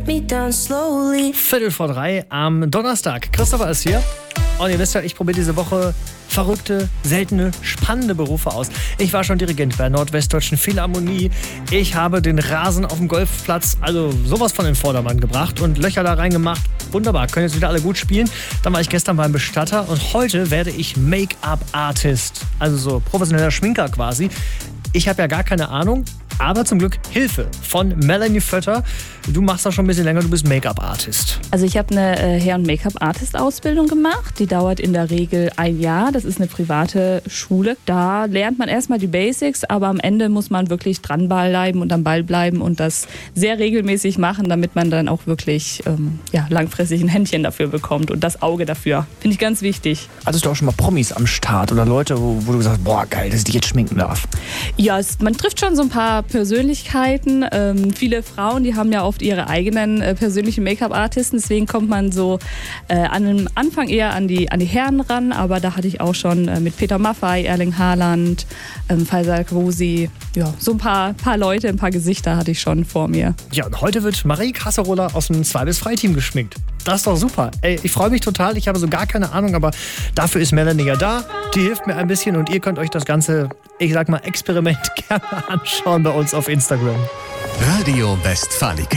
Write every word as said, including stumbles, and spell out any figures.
me down slowly. Viertel vor drei am Donnerstag. Christopher ist hier. Und ihr wisst ja, ich probiere diese Woche verrückte, seltene, spannende Berufe aus. Ich war schon Dirigent bei Nordwestdeutschen Philharmonie. Ich habe den Rasen auf dem Golfplatz, also sowas von in den Vordermann gebracht und Löcher da reingemacht. Wunderbar, können jetzt wieder alle gut spielen. Dann war ich gestern beim Bestatter und heute werde ich Make-up-Artist. Also so professioneller Schminker quasi. Ich habe ja gar keine Ahnung, aber zum Glück Hilfe von Melanie Vötter. Du machst das schon ein bisschen länger, du bist Make-up-Artist. Also ich habe eine äh, Hair- und Make-up-Artist-Ausbildung gemacht. Die dauert in der Regel ein Jahr. Das ist eine private Schule. Da lernt man erstmal die Basics, aber am Ende muss man wirklich dranbleiben und am Ball bleiben und das sehr regelmäßig machen, damit man dann auch wirklich ähm, ja, langfristig ein Händchen dafür bekommt und das Auge dafür. Finde ich ganz wichtig. Hattest du auch schon mal Promis am Start oder Leute, wo, wo du gesagt hast, boah geil, dass ich dich jetzt schminken darf? Ja, es, man trifft schon so ein paar Persönlichkeiten. Ähm, viele Frauen, die haben ja oft ihre eigenen äh, persönlichen Make-up-Artisten. Deswegen kommt man so äh, an dem Anfang eher an die, an die Herren ran. Aber da hatte ich auch schon äh, mit Peter Maffay, Erling Haaland, ähm, Faisal Kouzi, ja, so ein paar, paar Leute, ein paar Gesichter hatte ich schon vor mir. Ja, und heute wird Marie Kasserola aus dem zwei bis drei Team geschminkt. Das ist doch super. Ey, ich freue mich total. Ich habe so gar keine Ahnung, aber dafür ist Melanie ja da. Die hilft mir ein bisschen und ihr könnt euch das ganze, ich sag mal, Experiment gerne anschauen bei uns auf Instagram. Radio Westfalica.